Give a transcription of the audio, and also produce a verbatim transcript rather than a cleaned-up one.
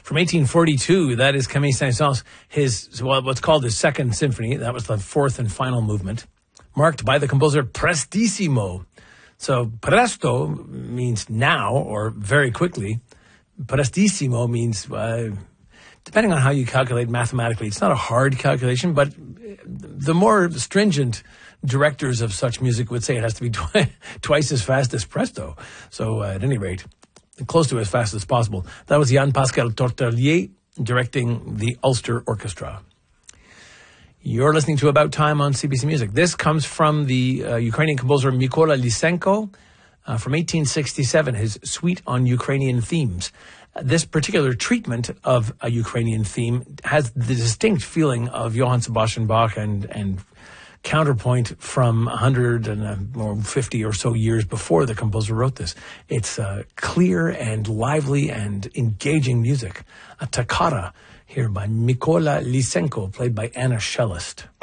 From eighteen forty-two, that is Camille Saint-Saëns, his, well, what's called his second symphony. That was the fourth and final movement, marked by the composer Prestissimo. So presto means now or very quickly. Prestissimo means, uh, depending on how you calculate mathematically, it's not a hard calculation, but the more stringent directors of such music would say it has to be twi- twice as fast as presto. So uh, at any rate, close to as fast as possible. That was Yann-Pascal Tortelier directing the Ulster Orchestra. You're listening to About Time on C B C Music. This comes from the uh, Ukrainian composer Mykola Lysenko uh, from eighteen sixty-seven, his Suite on Ukrainian Themes. Uh, this particular treatment of a Ukrainian theme has the distinct feeling of Johann Sebastian Bach and, and counterpoint from one hundred fifty or so years before the composer wrote this. It's uh, clear and lively and engaging music. A toccata here by Mykola Lysenko, played by Anna Cellist.